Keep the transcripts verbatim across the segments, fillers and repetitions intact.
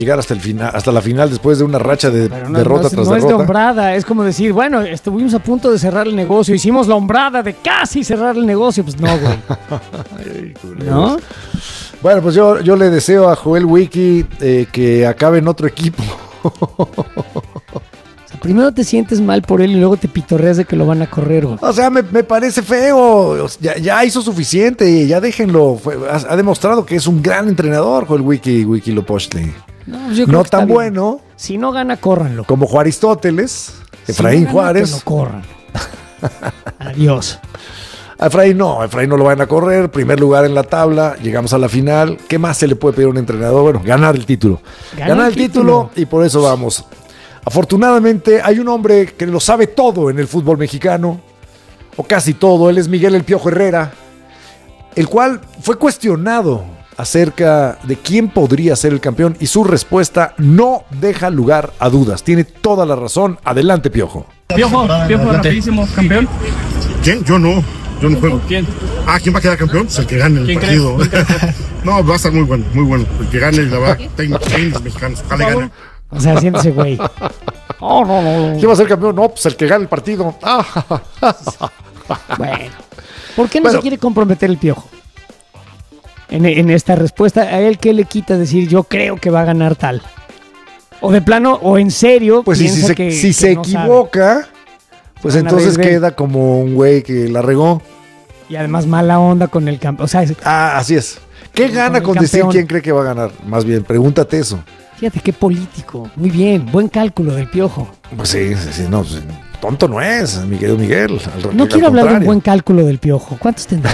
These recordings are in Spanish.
llegar hasta el final, hasta la final después de una racha de no, derrota no es, tras no derrota. No es de hombrada, es como decir, bueno, estuvimos a punto de cerrar el negocio, hicimos la hombrada de casi cerrar el negocio, pues no, güey. Ay, ¿No? Bueno, pues yo, yo le deseo a Joel Wiki eh, que acabe en otro equipo. Primero te sientes mal por él y luego te pitorreas de que lo van a correr, güey. O sea, me, me parece feo. Ya, ya hizo suficiente. Ya déjenlo. Fue, ha, ha demostrado que es un gran entrenador, Joel Wiki, Wiki Lopochtli. No, yo creo no que tan está bueno. Bien. Si no gana, córranlo. Como Aristóteles, Efraín si no gana, Juárez. Que lo corran. Adiós. A Efraín no, a Efraín no lo van a correr. Primer lugar en la tabla. Llegamos a la final. ¿Qué más se le puede pedir a un entrenador? Bueno, ganar el título. Ganar, ganar el título, título y por eso vamos. Afortunadamente hay un hombre que lo sabe todo en el fútbol mexicano, o casi todo. Él es Miguel El Piojo Herrera, el cual fue cuestionado acerca de quién podría ser el campeón y su respuesta no deja lugar a dudas. Tiene toda la razón. Adelante, Piojo. Piojo, Piojo, rapidísimo, campeón. ¿Quién? Yo no, yo no juego. ¿Quién? Ah, ¿quién va a quedar campeón? Pues el que gane el partido. No, va a estar muy bueno, muy bueno. El que gane la va a técnicos mexicanos. Ojalá gane. O sea, siéntese, güey. Oh, no, no, no. ¿Quién va a ser campeón? No, pues el que gane el partido. Bueno, ¿por qué no bueno. se quiere comprometer el Piojo? En, en esta respuesta, ¿a él qué le quita decir yo creo que va a ganar tal? O de plano, o en serio, pues piensa si se, que, si que se no equivoca, sabe. Pues Van entonces queda como un güey que la regó. Y además mala onda con el campeón. O sea, es, ah, así es. ¿Qué con gana con, con decir quién cree que va a ganar? Más bien, pregúntate eso. Fíjate qué político. Muy bien, buen cálculo del Piojo. Pues sí, sí, sí no, pues, tonto no es, mi querido Miguel. Al, no quiero hablar de un buen cálculo del Piojo. ¿Cuántos tendrá?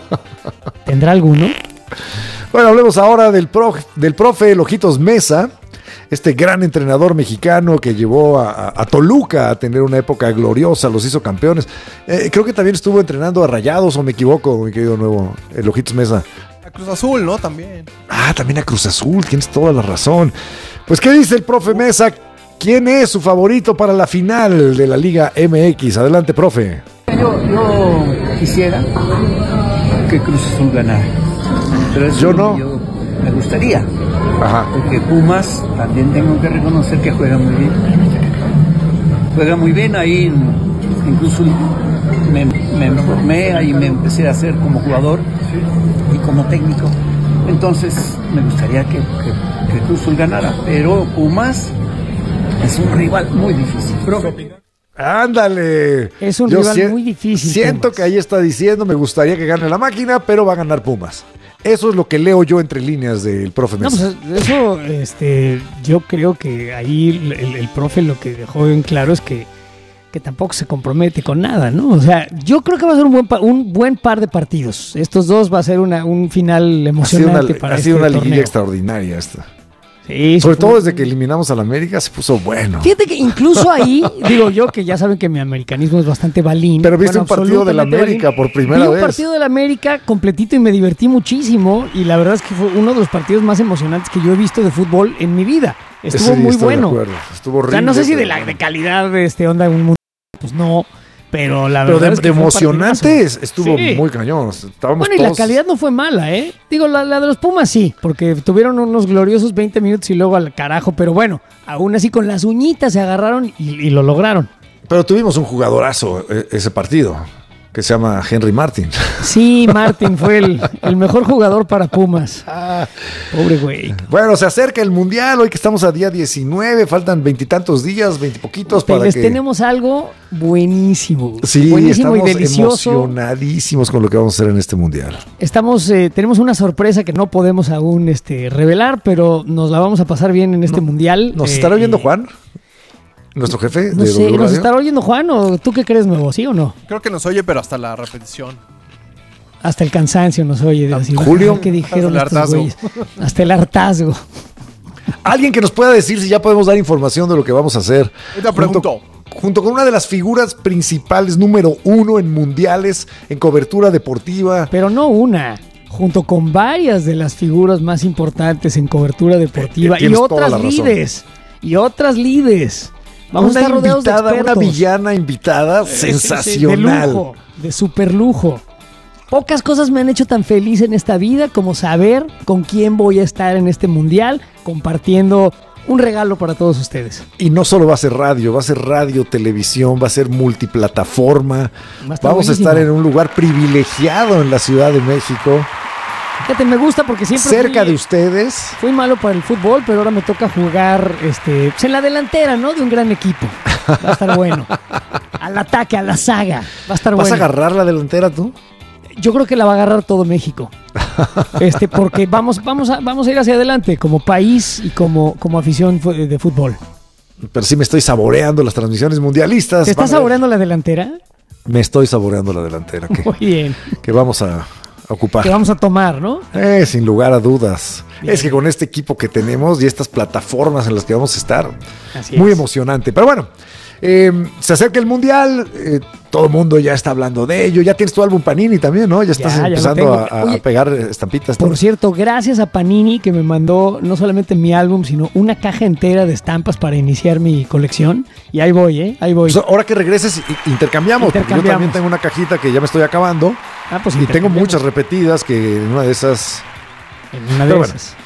¿Tendrá alguno? Bueno, hablemos ahora del, pro, del profe Ojitos Meza, este gran entrenador mexicano que llevó a, a Toluca a tener una época gloriosa, los hizo campeones. Eh, creo que también estuvo entrenando a Rayados, o me equivoco, mi querido nuevo, el Ojitos Meza. Cruz Azul, ¿no? También. Ah, también a Cruz Azul, tienes toda la razón. Pues, ¿qué dice el profe Meza? ¿Quién es su favorito para la final de la Liga M X? Adelante, profe. Yo, yo quisiera que Cruz Azul ganara. Pero eso yo no. Yo me gustaría. Ajá. Porque Pumas también tengo que reconocer que juega muy bien. Juega muy bien ahí, incluso me, me formé, ahí me empecé a hacer como jugador y como técnico. Entonces me gustaría que, que, que Cruz Azul ganara, pero Pumas es un rival muy difícil. Profe. Ándale. Es un Yo rival si- muy difícil. Siento Pumas. que ahí está diciendo, me gustaría que gane la máquina, pero va a ganar Pumas. Eso es lo que leo yo entre líneas del profe No, Meza. pues eso, este, yo creo que ahí el, el, el profe lo que dejó en claro es que, que tampoco se compromete con nada, ¿no? O sea, yo creo que va a ser un buen, pa- un buen par de partidos. Estos dos va a ser una, un final ha sido emocionante una, para ha sido este una liguilla torneo. extraordinaria esta. Sí, Sobre sí, todo fue- desde que eliminamos al América se puso bueno. Fíjate que incluso ahí, digo yo que ya saben que mi americanismo es bastante balín. Pero viste Bueno, un partido del absolutamente América balín. por primera Vi un vez. partido del América completito y me divertí muchísimo. Y la verdad es que fue uno de los partidos más emocionantes que yo he visto de fútbol en mi vida. Estuvo Sí, muy estoy de bueno. acuerdo. Estuvo O horrible. sea, no sé si de pero- la de calidad de este onda de un mundo, pues no. Pero la Pero verdad de, es que de fue un emocionante partidazo. estuvo Sí. muy cañón. Estábamos Bueno, y la todos- calidad no fue mala, ¿eh? Digo, la, la de los Pumas sí, porque tuvieron unos gloriosos veinte minutos y luego al carajo. Pero bueno, aún así con las uñitas se agarraron y, y lo lograron. Pero tuvimos un jugadorazo eh, ese partido, que se llama Henry Martin. Sí, Martin fue el, el mejor jugador para Pumas. Pobre güey. Bueno, se acerca el Mundial, hoy que estamos a día diecinueve, faltan veintitantos días, veintipoquitos para Les que... tenemos algo buenísimo. Sí, buenísimo y estamos delicioso. emocionadísimos con lo que vamos a hacer en este Mundial. Estamos, eh, tenemos una sorpresa que no podemos aún este, revelar, pero nos la vamos a pasar bien en este mundial. ¿Nos Eh, estará oyendo y- Juan? ¿Nuestro jefe No de sé, W ¿nos Radio? estará oyendo Juan o tú qué crees, nuevo? ¿Sí o no? Creo que nos oye, pero hasta la repetición. Hasta el cansancio nos oye. De decir, Julio, ¿qué dijeron hasta el estos hartazgo. güeyes? Hasta el hartazgo. Alguien que nos pueda decir si ya podemos dar información de lo que vamos a hacer. Ahorita pregunto. Junto con una de las figuras principales, número uno en mundiales, en cobertura deportiva. Pero no una, junto con varias de las figuras más importantes en cobertura deportiva Eh, y tienes toda otras la razón. líderes. Y otras líderes. Vamos una a estar rodeados de invitada, una expertos. villana invitada Sí, sí, sí, sensacional. de lujo, de super lujo. Pocas cosas me han hecho tan feliz en esta vida como saber con quién voy a estar en este mundial compartiendo un regalo para todos ustedes. Y no solo va a ser radio, va a ser radio, televisión, va a ser multiplataforma. Va a Vamos buenísimo. a estar en un lugar privilegiado en la Ciudad de México. Fíjate, me gusta porque siempre cerca fui, de ustedes. Fui malo para el fútbol, pero ahora me toca jugar este, pues en la delantera, ¿no? De un gran equipo. Va a estar bueno. Al ataque, a la saga. Va a estar ¿Vas bueno. ¿Vas a agarrar la delantera tú? Yo creo que la va a agarrar todo México. Este, porque vamos, vamos, a, vamos a ir hacia adelante como país y como, como afición de fútbol. Pero sí me estoy saboreando las transmisiones mundialistas. ¿Te estás saboreando la delantera? Me estoy saboreando la delantera. Que, Muy bien. Que vamos a ocupar. Que vamos a tomar, ¿no? Eh, sin lugar a dudas. Bien. Es que con este equipo que tenemos y estas plataformas en las que vamos a estar, Así muy es. emocionante. Pero bueno, eh, se acerca el Mundial, eh, todo el mundo ya está hablando de ello. Ya tienes tu álbum Panini también, ¿no? Ya estás Ya, ya empezando lo a, tengo. a Oye, pegar estampitas. Por todo. cierto, gracias a Panini que me mandó no solamente mi álbum, sino una caja entera de estampas para iniciar mi colección. Y ahí voy, ¿eh? Ahí voy. Pues ahora que regreses, i- intercambiamos, porque yo Intercambiamos. también tengo una cajita que ya me estoy acabando. Ah, pues Y tengo intercambiamos. muchas repetidas que en una de esas, En una de Pero bueno. esas.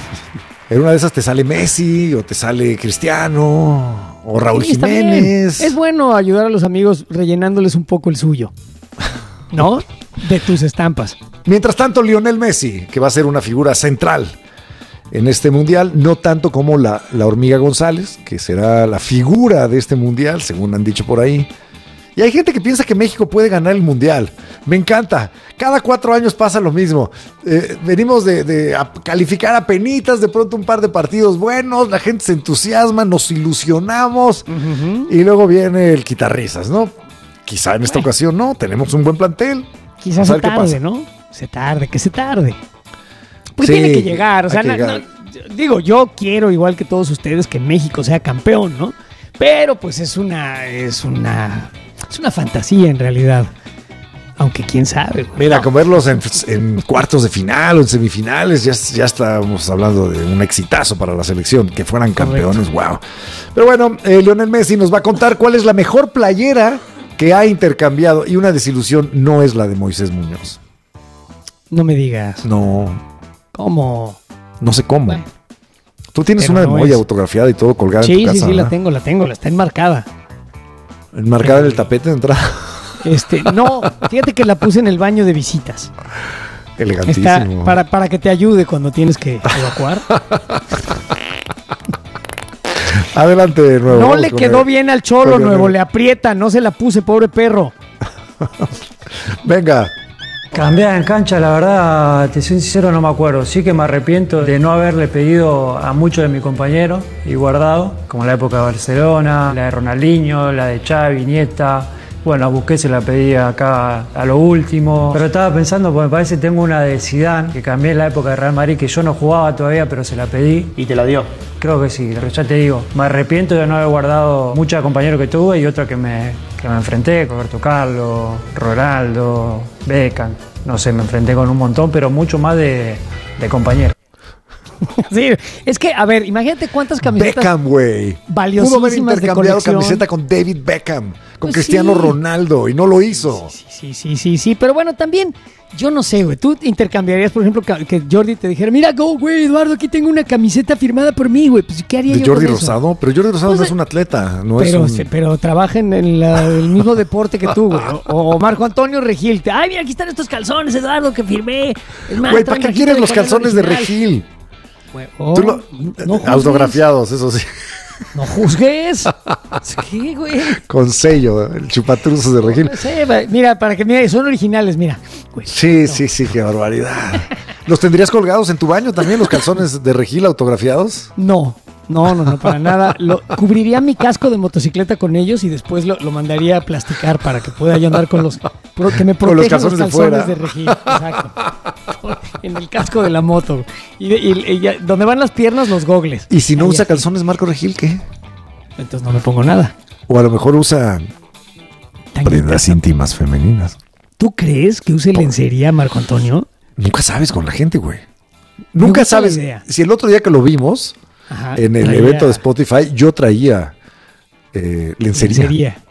en una de esas te sale Messi o te sale Cristiano o Raúl Sí, está bien. Jiménez. Es bueno ayudar a los amigos rellenándoles un poco el suyo, ¿no? De tus estampas. Mientras tanto, Lionel Messi, que va a ser una figura central en este mundial, no tanto como la, la hormiga González, que será la figura de este mundial, según han dicho por ahí. Y hay gente que piensa que México puede ganar el mundial. Me encanta. Cada cuatro años pasa lo mismo. Eh, venimos de, de a calificar a penitas, de pronto un par de partidos buenos, la gente se entusiasma, nos ilusionamos y luego viene el quitarrisas, ¿no? Quizá en esta Bueno. ocasión no, tenemos un buen plantel. Quizás Vamos a se ver qué tarde, pasa. ¿no? Se tarde, que se tarde. Pues Sí, tiene que llegar. O sea, hay que na- llegar. na- digo, yo quiero, igual que todos ustedes, que México sea campeón, ¿no? Pero pues es una, es una, es una fantasía en realidad. Aunque quién sabe, güey. Mira, con verlos en, en cuartos de final o en semifinales, ya, ya estábamos hablando de un exitazo para la selección, que fueran campeones, wow. Pero bueno, eh, Lionel Messi nos va a contar cuál es la mejor playera que ha intercambiado, y una desilusión no es la de Moisés Muñoz. No me digas. No, ¿Cómo? no sé cómo. Bueno. Tú tienes Pero una de no Moy es. autografiada y todo colgada en Sí, tu sí, casa, sí, la ¿verdad? tengo, la tengo, la está enmarcada. Enmarcada en el tapete de entrada. Este, no, fíjate que la puse en el baño de visitas. Elegantísimo. Está para, para que te ayude cuando tienes que evacuar. Adelante de nuevo. No vamos le con quedó el- bien al Cholo con el- nuevo, le aprieta, no se la puse, pobre perro. Venga. Cambiar en cancha, la verdad, te soy sincero, no me acuerdo. Sí que me arrepiento de no haberle pedido a muchos de mis compañeros y guardado, como la época de Barcelona, la de Ronaldinho, la de Xavi, Iniesta. Bueno, a Busquets se la pedí acá a lo último. Pero estaba pensando, porque me parece que tengo una de Zidane, que cambié en la época de Real Madrid, que yo no jugaba todavía, pero se la pedí. ¿Y te la dio? Creo que sí, pero ya te digo, me arrepiento de no haber guardado muchos compañeros que tuve y otros que me, que me enfrenté, Roberto Carlos, Ronaldo, Beckham, no sé, me enfrenté con un montón, pero mucho más de, de compañeros. Sí, es que, a ver, imagínate cuántas camisetas Beckham, güey. Pudo haber valiosísimas de intercambiado colección. camiseta con David Beckham, con Pues Cristiano sí. Ronaldo, y no lo hizo. Sí, sí, sí, sí, sí, pero bueno, también, yo no sé, güey, tú intercambiarías, por ejemplo, que, que Jordi te dijera, mira, go, güey, Eduardo, aquí tengo una camiseta firmada por mí, güey, pues, ¿qué haría De yo Jordi con eso? Rosado, pero Jordi Rosado Pues, no es un atleta, no Pero, es un... se- pero trabajan en la- el mismo deporte que tú, güey. O, o Marco Antonio Regil. te- Ay, mira, aquí están estos calzones, Eduardo, que firmé. Es más, Güey, traen ¿para qué rajita quieres de los canela calzones de original. Regil? Güey, oh, Tú lo- no juzgues. autografiados, eso sí, No juzgues. ¿Qué, güey? con sello, el chupatruzos de Regil. No sé, va- mira, para que mira, son originales, mira. Güey, Sí, sí, sí, qué barbaridad. ¿Los tendrías colgados en tu baño también, los calzones de Regil autografiados? No, no, no, no, para nada. Lo, cubriría mi casco de motocicleta con ellos y después lo, lo mandaría a plasticar para que pueda yo andar con los... pro- que me Con los protejan los calzones calzones, de de, fuera. Regil. Exacto. En el casco de la moto. Y, y- y ya- donde van las piernas, los gogles. Y si no Ahí usa así. calzones Marco Regil, ¿qué? Entonces no me pongo nada. O a lo mejor usa Tanguita. prendas íntimas femeninas. ¿Tú crees que use lencería Marco Antonio? Nunca sabes con la gente, güey. Me Nunca gusta la sabes. idea. Si el otro día que lo vimos, Ajá, en el traía evento de Spotify, yo traía eh, lencería. lencería.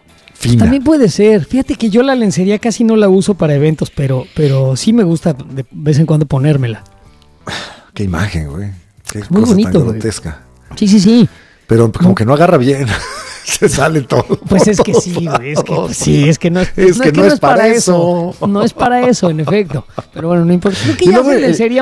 fina. También puede ser. Fíjate que yo la lencería casi no la uso para eventos, pero, pero sí me gusta de vez en cuando ponérmela. Qué imagen, güey. Qué Muy cosa bonito, tan güey. grotesca. Sí, sí, sí. Pero como que no agarra bien. Se sale todo. Pues es que sí, güey. Es que, pues sí, es que no es, Es que no es para eso. No es para eso, en efecto. Pero bueno, no importa. Creo que Y ya luego, se eh, lencería